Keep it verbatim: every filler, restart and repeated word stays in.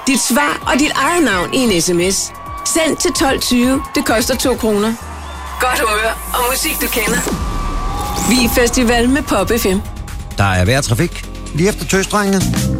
dit svar og dit eget navn i en sms. Send til tolv tyve. Det koster to kroner. Godt humør og musik, du kender. Vi er festival med Pop F M. Der er værd trafik lige efter Tøsdrengene.